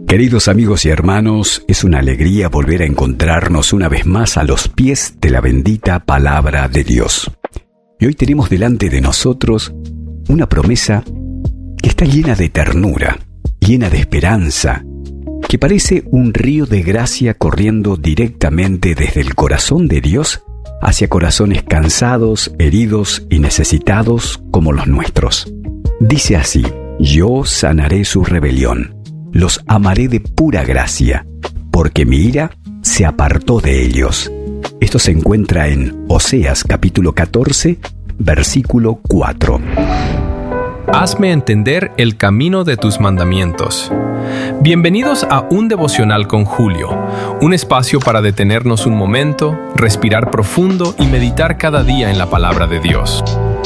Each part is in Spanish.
Queridos amigos y hermanos, es una alegría volver a encontrarnos una vez más a los pies de la bendita palabra de Dios. Y hoy tenemos delante de nosotros una promesa que está llena de ternura, llena de esperanza, que parece un río de gracia corriendo directamente desde el corazón de Dios hacia corazones cansados, heridos y necesitados como los nuestros. Dice así: yo sanaré su rebelión. Los amaré de pura gracia, porque mi ira se apartó de ellos. Esto se encuentra en Oseas capítulo 14, versículo 4. Hazme entender el camino de tus mandamientos. Bienvenidos a Un Devocional con Julio, un espacio para detenernos un momento, respirar profundo y meditar cada día en la palabra de Dios.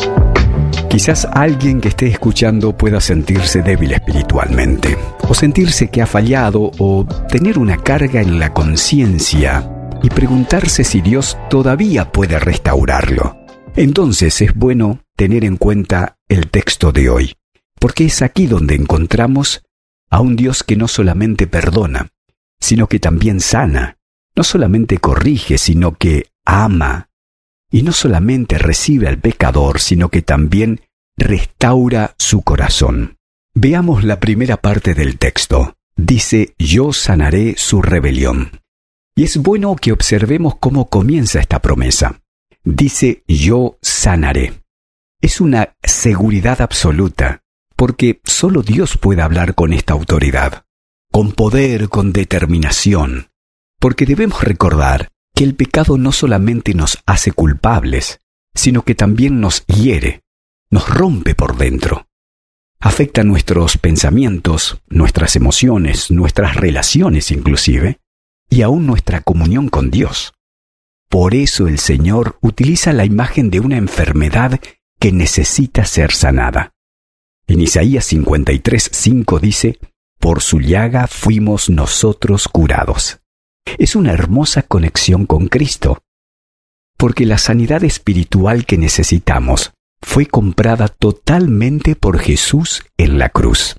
Quizás alguien que esté escuchando pueda sentirse débil espiritualmente, o sentirse que ha fallado, o tener una carga en la conciencia y preguntarse si Dios todavía puede restaurarlo. Entonces es bueno tener en cuenta el texto de hoy, porque es aquí donde encontramos a un Dios que no solamente perdona, sino que también sana, no solamente corrige, sino que ama. Y no solamente recibe al pecador, sino que también restaura su corazón. Veamos la primera parte del texto. Dice: yo sanaré su rebelión. Y es bueno que observemos cómo comienza esta promesa. Dice: yo sanaré. Es una seguridad absoluta, porque solo Dios puede hablar con esta autoridad, con poder, con determinación, porque debemos recordar que el pecado no solamente nos hace culpables, sino que también nos hiere, nos rompe por dentro. Afecta nuestros pensamientos, nuestras emociones, nuestras relaciones inclusive, y aún nuestra comunión con Dios. Por eso el Señor utiliza la imagen de una enfermedad que necesita ser sanada. En Isaías 53:5 dice: por su llaga fuimos nosotros curados. Es una hermosa conexión con Cristo, porque la sanidad espiritual que necesitamos fue comprada totalmente por Jesús en la cruz.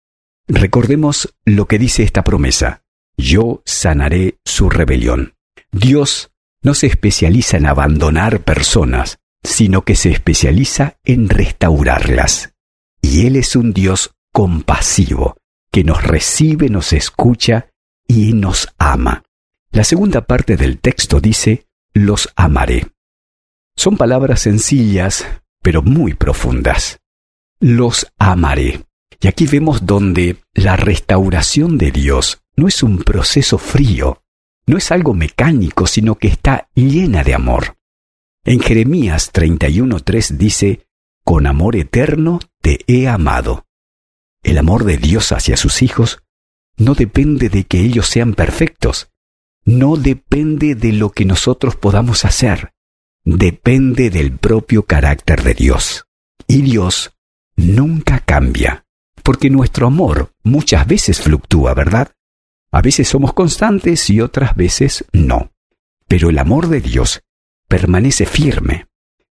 Recordemos lo que dice esta promesa: yo sanaré su rebelión. Dios no se especializa en abandonar personas, sino que se especializa en restaurarlas. Y Él es un Dios compasivo, que nos recibe, nos escucha y nos ama. La segunda parte del texto dice: los amaré. Son palabras sencillas, pero muy profundas. Los amaré. Y aquí vemos donde la restauración de Dios no es un proceso frío, no es algo mecánico, sino que está llena de amor. En Jeremías 31:3 dice: con amor eterno te he amado. El amor de Dios hacia sus hijos no depende de que ellos sean perfectos. No depende de lo que nosotros podamos hacer. Depende del propio carácter de Dios. Y Dios nunca cambia, porque nuestro amor muchas veces fluctúa, ¿verdad? A veces somos constantes y otras veces no. Pero el amor de Dios permanece firme,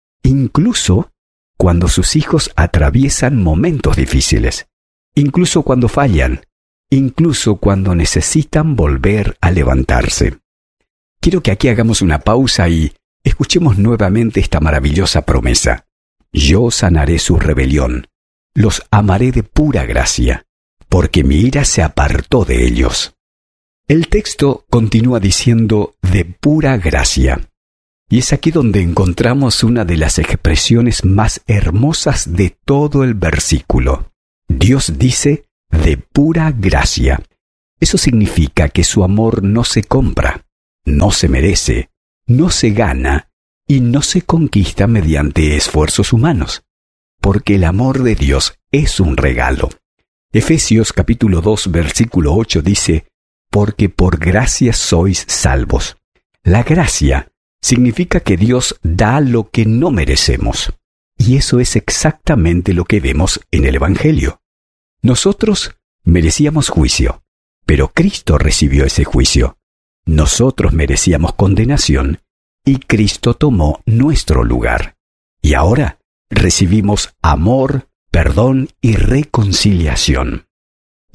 incluso cuando sus hijos atraviesan momentos difíciles, incluso cuando fallan, incluso cuando necesitan volver a levantarse. Quiero que aquí hagamos una pausa y escuchemos nuevamente esta maravillosa promesa: yo sanaré su rebelión, los amaré de pura gracia, porque mi ira se apartó de ellos. El texto continúa diciendo de pura gracia, y es aquí donde encontramos una de las expresiones más hermosas de todo el versículo. Dios dice de pura gracia. Eso significa que su amor no se compra, no se merece, no se gana y no se conquista mediante esfuerzos humanos, porque el amor de Dios es un regalo. Efesios capítulo 2 versículo 8 dice: porque por gracia sois salvos. La gracia significa que Dios da lo que no merecemos, y eso es exactamente lo que vemos en el Evangelio. Nosotros merecíamos juicio, pero Cristo recibió ese juicio. Nosotros merecíamos condenación, y Cristo tomó nuestro lugar. Y ahora recibimos amor, perdón y reconciliación.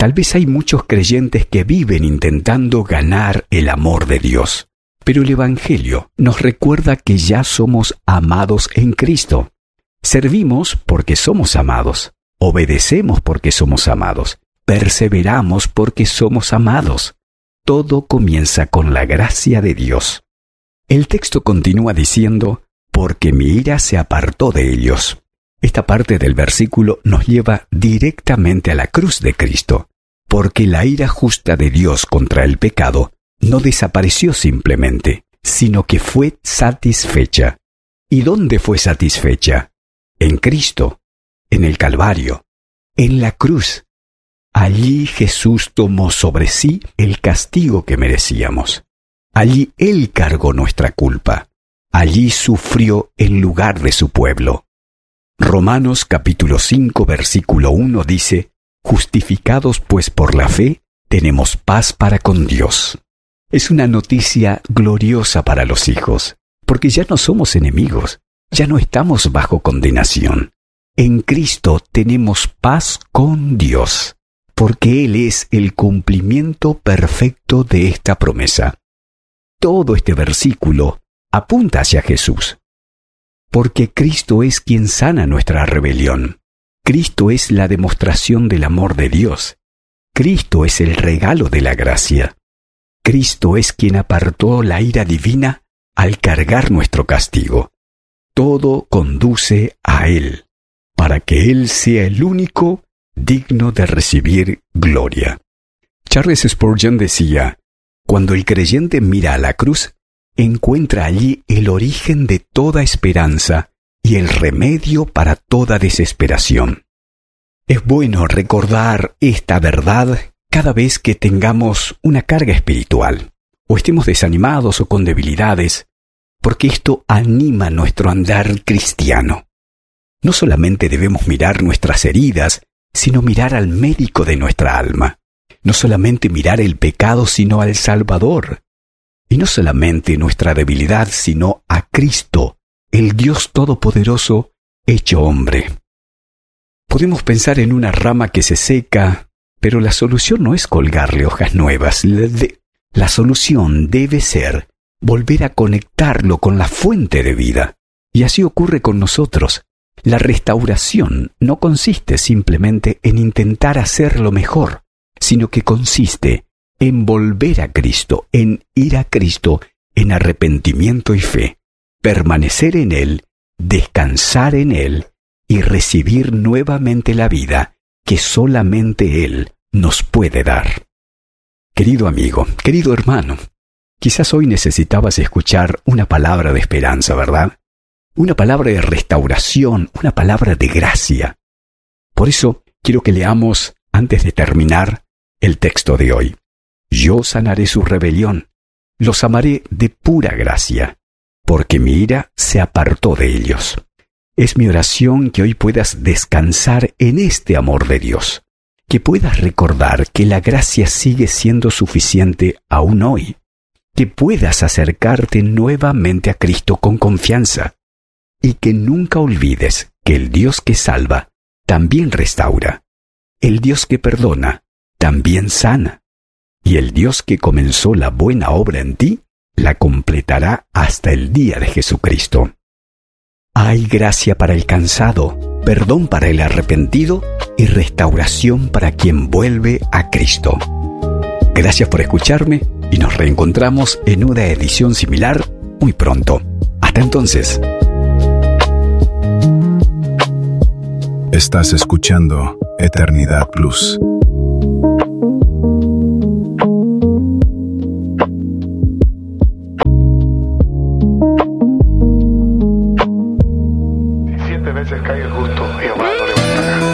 Tal vez hay muchos creyentes que viven intentando ganar el amor de Dios, pero el Evangelio nos recuerda que ya somos amados en Cristo. Servimos porque somos amados, obedecemos porque somos amados, perseveramos porque somos amados. Todo comienza con la gracia de Dios. El texto continúa diciendo, porque mi ira se apartó de ellos. Esta parte del versículo nos lleva directamente a la cruz de Cristo, porque la ira justa de Dios contra el pecado no desapareció simplemente, sino que fue satisfecha. ¿Y dónde fue satisfecha? En Cristo, en el Calvario, en la cruz. Allí Jesús tomó sobre sí el castigo que merecíamos. Allí Él cargó nuestra culpa. Allí sufrió en lugar de su pueblo. Romanos capítulo 5 versículo 1 dice, justificados pues por la fe, tenemos paz para con Dios. Es una noticia gloriosa para los hijos, porque ya no somos enemigos, ya no estamos bajo condenación. En Cristo tenemos paz con Dios, porque Él es el cumplimiento perfecto de esta promesa. Todo este versículo apunta hacia Jesús, porque Cristo es quien sana nuestra rebelión. Cristo es la demostración del amor de Dios. Cristo es el regalo de la gracia. Cristo es quien apartó la ira divina al cargar nuestro castigo. Todo conduce a Él, para que Él sea el único digno de recibir gloria. Charles Spurgeon decía, cuando el creyente mira a la cruz, encuentra allí el origen de toda esperanza y el remedio para toda desesperación. Es bueno recordar esta verdad cada vez que tengamos una carga espiritual, o estemos desanimados o con debilidades, porque esto anima nuestro andar cristiano. No solamente debemos mirar nuestras heridas, sino mirar al médico de nuestra alma. No solamente mirar el pecado, sino al Salvador. Y no solamente nuestra debilidad, sino a Cristo, el Dios Todopoderoso hecho hombre. Podemos pensar en una rama que se seca, pero la solución no es colgarle hojas nuevas. La solución debe ser volver a conectarlo con la fuente de vida. Y así ocurre con nosotros. La restauración no consiste simplemente en intentar hacerlo mejor, sino que consiste en volver a Cristo, en ir a Cristo, en arrepentimiento y fe, permanecer en Él, descansar en Él y recibir nuevamente la vida que solamente Él nos puede dar. Querido amigo, querido hermano, quizás hoy necesitabas escuchar una palabra de esperanza, ¿verdad? Una palabra de restauración, una palabra de gracia. Por eso quiero que leamos, antes de terminar, el texto de hoy. Yo sanaré su rebelión, los amaré de pura gracia, porque mi ira se apartó de ellos. Es mi oración que hoy puedas descansar en este amor de Dios, que puedas recordar que la gracia sigue siendo suficiente aún hoy, que puedas acercarte nuevamente a Cristo con confianza, y que nunca olvides que el Dios que salva también restaura, el Dios que perdona también sana, y el Dios que comenzó la buena obra en ti la completará hasta el día de Jesucristo. Hay gracia para el cansado, perdón para el arrepentido y restauración para quien vuelve a Cristo. Gracias por escucharme y nos reencontramos en una edición similar muy pronto. Hasta entonces. Estás escuchando Eternidad Plus. Si 7 veces cae el justo